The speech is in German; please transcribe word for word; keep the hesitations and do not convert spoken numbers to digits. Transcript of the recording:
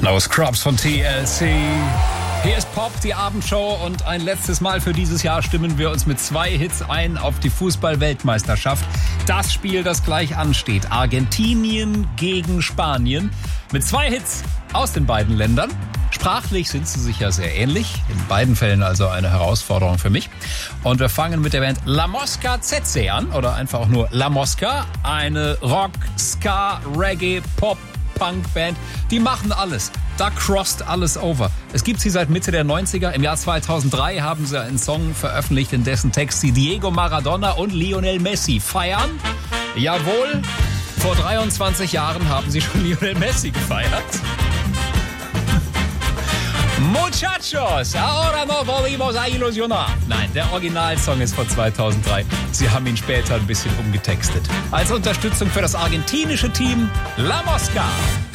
No Scrubs von T L C. Hier ist Pop, die Abendshow, und ein letztes Mal für dieses Jahr stimmen wir uns mit zwei Hits ein auf die Fußball-Weltmeisterschaft. Das Spiel, das gleich ansteht. Argentinien gegen Spanien. Mit zwei Hits aus den beiden Ländern. Sprachlich sind sie sich ja sehr ähnlich. In beiden Fällen also eine Herausforderung für mich. Und wir fangen mit der Band La Mosca Tsetse an. Oder einfach auch nur La Mosca. Eine Rock, Ska, Reggae, Pop, Punk-Band. Die machen alles. Da crossed alles over. Es gibt sie seit Mitte der neunziger. Im Jahr zweitausenddrei haben sie einen Song veröffentlicht, in dessen Text sie Diego Maradona und Lionel Messi feiern. Jawohl, vor dreiundzwanzig Jahren haben sie schon Lionel Messi gefeiert. Muchachos, ahora no volvimos a ilusionar. Nein, der Originalsong ist von zweitausenddrei. Sie haben ihn später ein bisschen umgetextet. Als Unterstützung für das argentinische Team La Mosca.